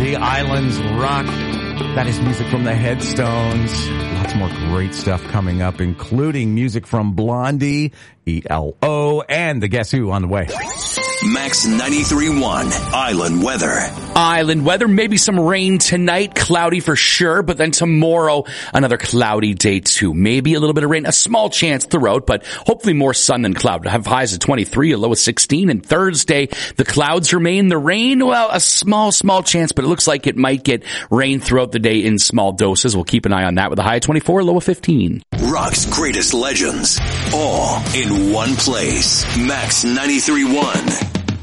The Islands Rock. That is music from the Headstones. Lots more great stuff coming up, including music from Blondie, ELO, and the Guess Who on the way. Max 93.1 Island Weather. Island weather, maybe some rain tonight, cloudy for sure, but then tomorrow, another cloudy day too. Maybe a little bit of rain, a small chance throughout, but hopefully more sun than cloud. We'll have highs of 23, a low of 16, and Thursday, the clouds remain. The rain, well, a small chance, but it looks like it might get rain throughout the day in small doses. We'll keep an eye on that with a high of 24, low of 15. Rock's greatest legends, all in one place. Max 93.1